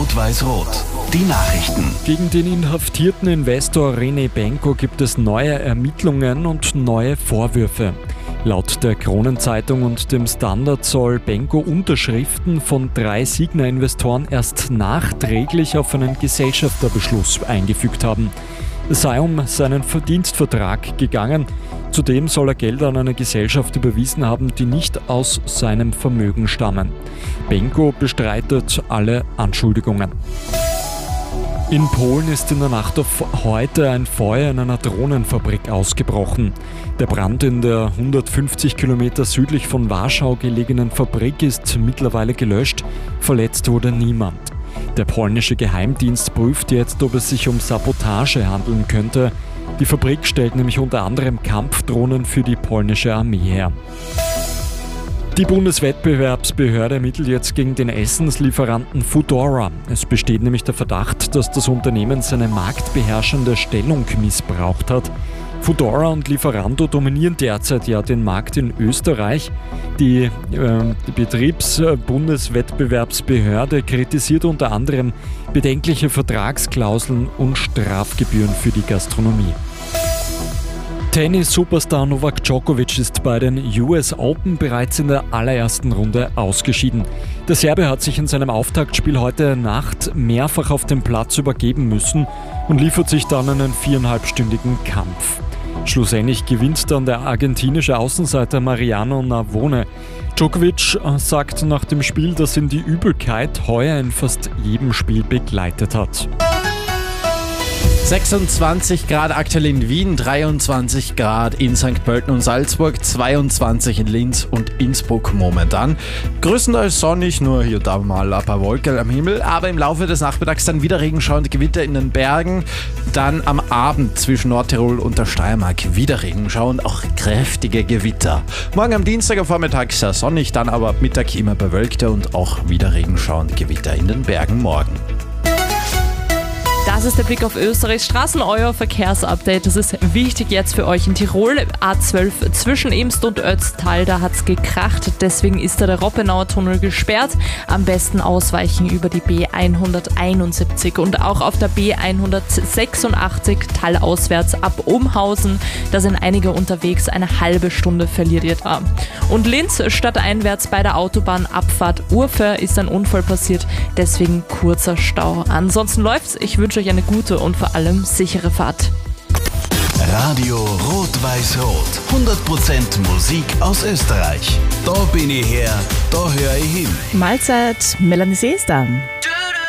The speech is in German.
Rot-Weiß-Rot. Die Nachrichten. Gegen den inhaftierten Investor René Benko gibt es neue Ermittlungen und neue Vorwürfe. Laut der Kronenzeitung und dem Standard soll Benko Unterschriften von 3 Signa-Investoren erst nachträglich auf einen Gesellschafterbeschluss eingefügt haben. Es sei um seinen Verdienstvertrag gegangen. Zudem soll er Gelder an eine Gesellschaft überwiesen haben, die nicht aus seinem Vermögen stammen. Benko bestreitet alle Anschuldigungen. In Polen ist in der Nacht auf heute ein Feuer in einer Drohnenfabrik ausgebrochen. Der Brand in der 150 Kilometer südlich von Warschau gelegenen Fabrik ist mittlerweile gelöscht. Verletzt wurde niemand. Der polnische Geheimdienst prüft jetzt, ob es sich um Sabotage handeln könnte. Die Fabrik stellt nämlich unter anderem Kampfdrohnen für die polnische Armee her. Die Bundeswettbewerbsbehörde ermittelt jetzt gegen den Essenslieferanten Foodora. Es besteht nämlich der Verdacht, dass das Unternehmen seine marktbeherrschende Stellung missbraucht hat. Foodora und Lieferando dominieren derzeit ja den Markt in Österreich. Die Betriebsbundeswettbewerbsbehörde kritisiert unter anderem bedenkliche Vertragsklauseln und Strafgebühren für die Gastronomie. Tennis-Superstar Novak Djokovic ist bei den US Open bereits in der allerersten Runde ausgeschieden. Der Serbe hat sich in seinem Auftaktspiel heute Nacht mehrfach auf dem Platz übergeben müssen und liefert sich dann einen 4,5-stündigen Kampf. Schlussendlich gewinnt dann der argentinische Außenseiter Mariano Navone. Djokovic sagt nach dem Spiel, dass ihn die Übelkeit heuer in fast jedem Spiel begleitet hat. 26 Grad aktuell in Wien, 23 Grad in St. Pölten und Salzburg, 22 in Linz und Innsbruck momentan. Größtenteils sonnig, nur hier und da mal ein paar Wolken am Himmel, aber im Laufe des Nachmittags dann wieder regenschauende Gewitter in den Bergen. Dann am Abend zwischen Nordtirol und der Steiermark wieder Regenschau und auch kräftige Gewitter. Morgen am Dienstag am Vormittag sehr sonnig, dann aber ab Mittag immer bewölkter und auch wieder Regenschau und Gewitter in den Bergen morgen. Das ist der Blick auf Österreichs Straßen, euer Verkehrsupdate. Das ist wichtig jetzt für euch in Tirol. A12 zwischen Imst und Ötztal, da hat es gekracht. Deswegen ist da der Roppenauer Tunnel gesperrt. Am besten ausweichen über die B171 und auch auf der B186 talauswärts ab Umhausen. Da sind einige unterwegs, eine halbe Stunde verliert ihr da. Und Linz stadteinwärts bei der Autobahnabfahrt Urfer ist ein Unfall passiert, deswegen kurzer Stau. Ansonsten läuft's. Ich wünsche euch eine gute und vor allem sichere Fahrt. Radio Rot-Weiß-Rot. 100% Musik aus Österreich. Da bin ich her, da höre ich hin. Mahlzeit, Melanie Seestam.